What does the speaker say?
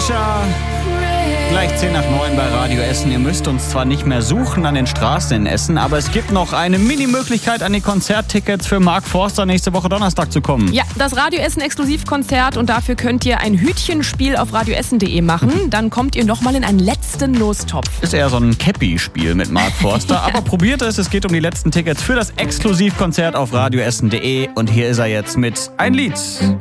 Alicia. Gleich 10 nach 9 bei Radio Essen. Ihr müsst uns zwar nicht mehr suchen an den Straßen in Essen, aber es gibt noch eine Mini-Möglichkeit, an die Konzerttickets für Mark Forster nächste Woche Donnerstag zu kommen. Ja, das Radio Essen Exklusivkonzert und dafür könnt ihr ein Hütchenspiel auf radioessen.de machen. Dann kommt ihr nochmal in einen letzten Lostopf. Ist eher so ein Cappy-Spiel mit Mark Forster, aber probiert es geht um die letzten Tickets für das Exklusivkonzert auf radioessen.de und hier ist er jetzt mit ein Lied.